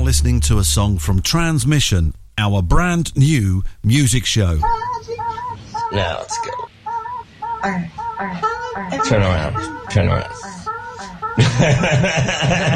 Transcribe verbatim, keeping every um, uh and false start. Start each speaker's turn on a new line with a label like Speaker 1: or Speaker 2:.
Speaker 1: listening to a song from Transmission, our brand new music show.
Speaker 2: Now let's go.
Speaker 3: All right, all right, all right.
Speaker 2: Turn around. Turn around.